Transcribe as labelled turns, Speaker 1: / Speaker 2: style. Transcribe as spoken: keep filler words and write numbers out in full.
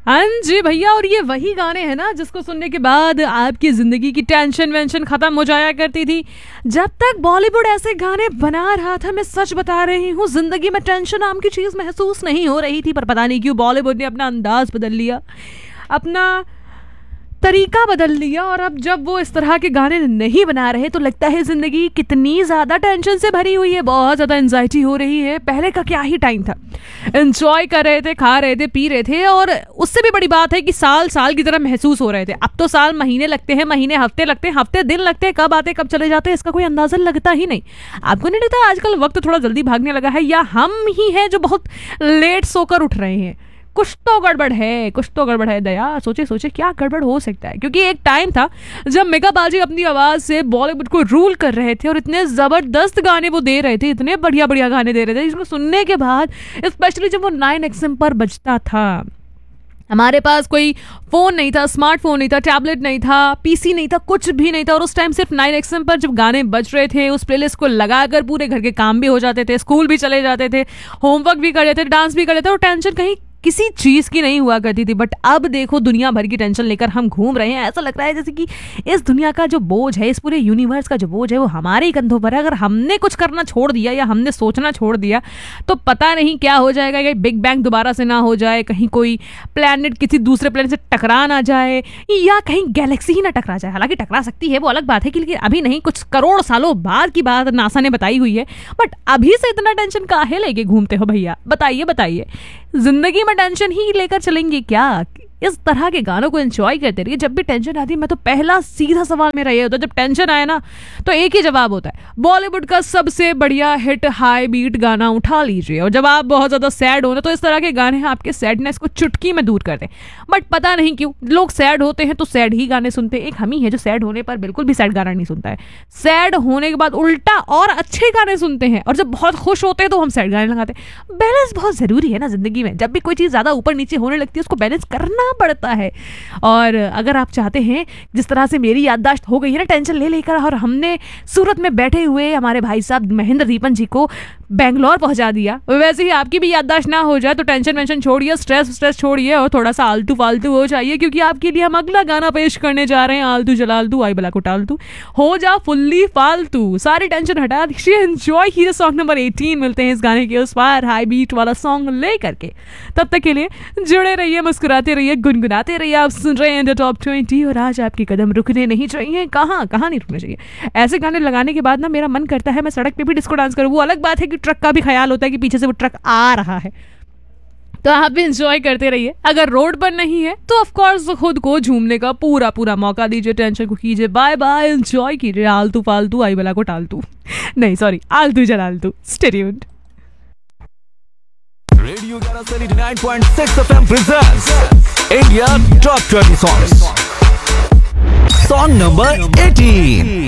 Speaker 1: हाँ जी भैया, और ये वही गाने हैं ना जिसको सुनने के बाद आपकी जिंदगी की टेंशन वेंशन खत्म हो जाया करती थी। जब तक बॉलीवुड ऐसे गाने बना रहा था, मैं सच बता रही हूँ, जिंदगी में टेंशन नाम की चीज महसूस नहीं हो रही थी। पर पता नहीं क्यों बॉलीवुड ने अपना अंदाज बदल लिया, अपना तरीका बदल लिया, और अब जब वो इस तरह के गाने नहीं बना रहे तो लगता है जिंदगी कितनी ज्यादा टेंशन से भरी हुई है, बहुत ज्यादा एंजाइटी हो रही है। पहले का क्या ही टाइम था, एंजॉय कर रहे थे, खा रहे थे, पी रहे थे, और उससे भी बड़ी बात है कि साल साल की तरह महसूस हो रहे थे। अब तो साल महीने लगते हैं, महीने हफ्ते लगते हैं, हफ्ते दिन लगते हैं, कब आते कब चले जाते हैं इसका कोई अंदाजा लगता ही नहीं। आपको नहीं लगता आजकल वक्त थोड़ा जल्दी भागने लगा है, या हम ही हैं जो बहुत लेट सोकर उठ रहे हैं? कुछ तो गड़बड़ है, कुछ तो गड़बड़ है दया। सोचे सोचे क्या गड़बड़ हो सकता है, क्योंकि एक टाइम था जब मेगा बाजी अपनी आवाज से बॉलीवुड को रूल कर रहे थे और इतने जबरदस्त गाने वो दे रहे थे, इतने बढ़िया बढ़िया गाने दे रहे थे, जिसको सुनने के बाद स्पेशली जब वो नाइन एक्सएम पर बजता था। हमारे पास कोई फोन नहीं था, स्मार्टफोन नहीं था, टैबलेट नहीं था, पीसी नहीं था, कुछ भी नहीं था, और उस टाइम सिर्फ नाइन एक्सएम पर जब गाने बज रहे थे, उस प्लेलिस्ट को लगाकर पूरे घर के काम भी हो जाते थे, स्कूल भी चले जाते थे, होमवर्क भी कर लेते थे, डांस भी कर लेते थे, और टेंशन कहीं किसी चीज की नहीं हुआ करती थी। बट अब देखो दुनिया भर की टेंशन लेकर हम घूम रहे हैं। ऐसा लग रहा है जैसे कि इस दुनिया का जो बोझ है, इस पूरे यूनिवर्स का जो बोझ है, वो हमारे ही कंधों पर है। अगर हमने कुछ करना छोड़ दिया या हमने सोचना छोड़ दिया तो पता नहीं क्या हो जाएगा। कहीं बिग बैंग दोबारा से ना हो जाए, कहीं कोई प्लैनेट किसी दूसरे प्लैनेट से टकरा ना जाए, या कहीं गैलेक्सी ही ना टकरा जाए। हालांकि टकरा सकती है, वो अलग बात है, कि लेकिन अभी नहीं, कुछ करोड़ सालों बाद की बात नासा ने बताई हुई है। बट अभी से इतना टेंशन काहे लेके घूमते हो भैया? बताइए बताइए, जिंदगी में टेंशन ही लेकर चलेंगे क्या? इस तरह के गानों को एंजॉय करते रहिए। जब भी टेंशन आती है, मैं तो पहला सीधा सवाल मेरा ये होता है, जब टेंशन आए ना तो एक ही जवाब होता है, बॉलीवुड का सबसे बढ़िया हिट हाई बीट गाना उठा लीजिए। और जब आप बहुत ज्यादा सैड हो ना, तो इस तरह के गाने आपके सैडनेस को चुटकी में दूर करते हैं। बट पता नहीं क्यों लोग सैड होते हैं तो सैड ही गाने सुनते हैं। एक हम ही है जो सैड होने पर बिल्कुल भी सैड गाना नहीं सुनता है, सैड होने के बाद उल्टा और अच्छे गाने सुनते हैं, और जब बहुत खुश होते हैं तो हम सैड गाने लगाते हैं। बैलेंस बहुत जरूरी है ना जिंदगी में। जब भी कोई चीज ज्यादा ऊपर नीचे होने लगती है, उसको बैलेंस करना पड़ता है। और अगर आप चाहते हैं, जिस तरह से मेरी याददाश्त हो गई है ना टेंशन ले लेकर, और हमने सूरत में बैठे हुए हमारे भाई साहब महेंद्र दीपन जी को बेंगलोर पहुंचा दिया, वैसे ही आपकी भी याददाश्त ना हो जाए तो टेंशन वेंशन छोड़िए, स्ट्रेस स्ट्रेस छोड़िए, और थोड़ा सा आलतू फालतू हो जाइए, क्योंकि आपके लिए हम अगला गाना पेश करने जा रहे हैं। आलतू जलालतू आई बला को टालतू, हो जा फुल्ली फालतू, सारी टेंशन हटा दीजिए, एंजॉय कीजिए। सॉन्ग नंबर एटीन मिलते हैं इस गाने के उस पार हाई बीट वाला सॉन्ग ले करके। तब तक के लिए जुड़े रहिए, मुस्कुराते रहिए, गुनगुनाते रहिए। आप सुन रहे हैं द टॉप ट्वेंटी, और आज आपके कदम रुकने नहीं चाहिए। कहाँ कहाँ नहीं रुकने चाहिए। ऐसे गाने लगाने के बाद ना मेरा मन करता है मैं सड़क पे भी डिस्को डांस करूँ। वो अलग बात है कि ट्रक का भी ख्याल होता है कि पीछे से वो ट्रक आ रहा है, तो आप भी एंजॉय करते रहिए। अगर रोड पर नहीं है तो ऑफ कोर्स खुद को झूमने का पूरा पूरा मौका दीजिए, टेंशन को कीजिए बाय बाय, एंजॉय कीजिए। आलतू फालतू आई बला को टालतू, नहीं sorry, आलतू जलालतू। Stay tuned.
Speaker 2: Radio ninety point six FM presents India top twenty songs. Song number eighteen.